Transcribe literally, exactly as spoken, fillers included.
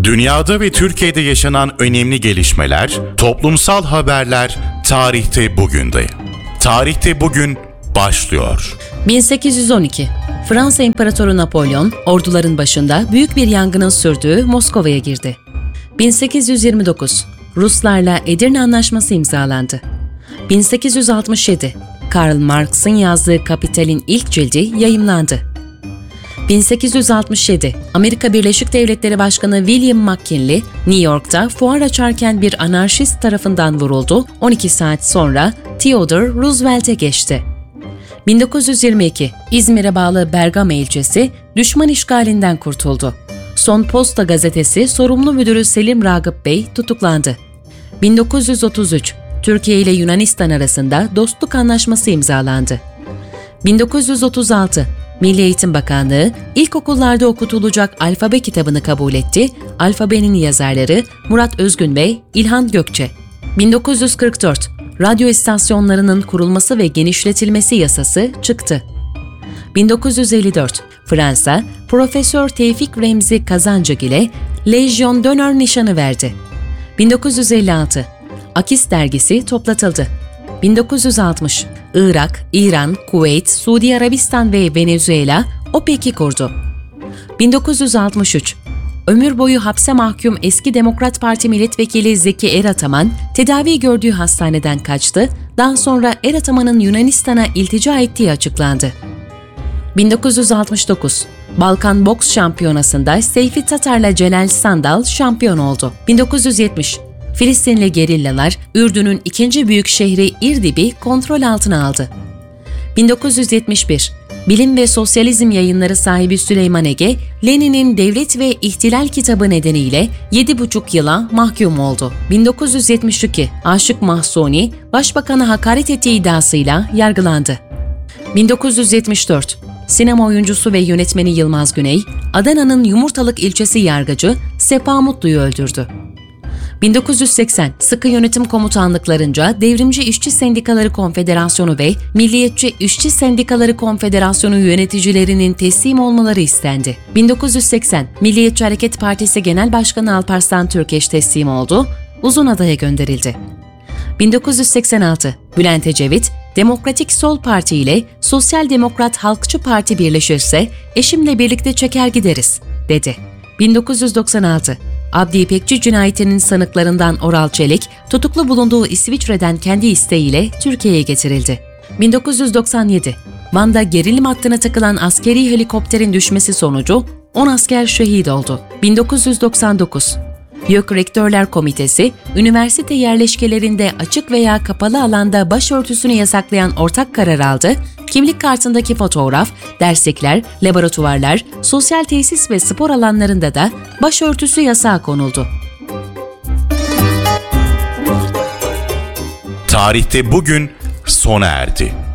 Dünyada ve Türkiye'de yaşanan önemli gelişmeler, toplumsal haberler tarihte bugünde. Tarihte bugün başlıyor. bin sekiz yüz on iki Fransa İmparatoru Napolyon, orduların başında büyük bir yangının sürdüğü Moskova'ya girdi. bin sekiz yüz yirmi dokuz Ruslarla Edirne Anlaşması imzalandı. bin sekiz yüz altmış yedi Karl Marx'ın yazdığı Kapital'in ilk cildi yayımlandı. bin sekiz yüz altmış yedi Amerika Birleşik Devletleri Başkanı William McKinley, New York'ta fuar açarken bir anarşist tarafından vuruldu, on iki saat sonra Theodore Roosevelt'e geçti. bin dokuz yüz yirmi iki İzmir'e bağlı Bergama ilçesi düşman işgalinden kurtuldu. Son Posta gazetesi sorumlu müdürü Selim Ragıp Bey tutuklandı. bin dokuz yüz otuz üç Türkiye ile Yunanistan arasında dostluk anlaşması imzalandı. bin dokuz yüz otuz altı Milli Eğitim Bakanlığı ilkokullarda okutulacak alfabe kitabını kabul etti. Alfabenin yazarları Murat Özgün ve İlhan Gökçe. bin dokuz yüz kırk dört Radyo istasyonlarının kurulması ve genişletilmesi yasası çıktı. bin dokuz yüz elli dört Fransa, Profesör Tevfik Remzi Kazancık ile Lejyon d'Honneur nişanı verdi. bin dokuz yüz elli altı Akis dergisi toplatıldı. bin dokuz yüz altmış Irak, İran, Kuveyt, Suudi Arabistan ve Venezuela OPEC'i kurdu. bin dokuz yüz altmış üç Ömür boyu hapse mahkum eski Demokrat Parti milletvekili Zeki Erataman, tedavi gördüğü hastaneden kaçtı, daha sonra Erataman'ın Yunanistan'a iltica ettiği açıklandı. bin dokuz yüz altmış dokuz Balkan Boks Şampiyonası'nda Seyfi Tatar'la Celal Sandal şampiyon oldu. bin dokuz yüz yetmiş Filistinli gerillalar, Ürdün'ün ikinci büyük şehri İrdib'i kontrol altına aldı. bin dokuz yüz yetmiş bir Bilim ve Sosyalizm Yayınları sahibi Süleyman Ege, Lenin'in Devlet ve İhtilal kitabı nedeniyle yedi buçuk yıla mahkum oldu. bin dokuz yüz yetmiş iki Aşık Mahsuni, Başbakan'a hakaret ettiği iddiasıyla yargılandı. bin dokuz yüz yetmiş dört Sinema oyuncusu ve yönetmeni Yılmaz Güney, Adana'nın Yumurtalık ilçesi yargıcı Sepa Mutlu'yu öldürdü. bin dokuz yüz seksen Sıkı Yönetim Komutanlıklarınca Devrimci İşçi Sendikaları Konfederasyonu ve Milliyetçi İşçi Sendikaları Konfederasyonu yöneticilerinin teslim olmaları istendi. bin dokuz yüz seksen Milliyetçi Hareket Partisi Genel Başkanı Alparslan Türkeş teslim oldu, Uzunada'ya gönderildi. bin dokuz yüz seksen altı Bülent Ecevit, Demokratik Sol Parti ile Sosyal Demokrat Halkçı Parti birleşirse eşimle birlikte çeker gideriz, dedi. bin dokuz yüz doksan altı Abdi İpekçi cinayetinin sanıklarından Oral Çelik, tutuklu bulunduğu İsviçre'den kendi isteğiyle Türkiye'ye getirildi. bin dokuz yüz doksan yedi Van'da gerilim hattına takılan askeri helikopterin düşmesi sonucu on asker şehit oldu. bin dokuz yüz doksan dokuz YÖK Rektörler Komitesi, üniversite yerleşkelerinde açık veya kapalı alanda başörtüsünü yasaklayan ortak karar aldı, kimlik kartındaki fotoğraf, derslikler, laboratuvarlar, sosyal tesis ve spor alanlarında da başörtüsü yasağı konuldu. Tarihte bugün sona erdi.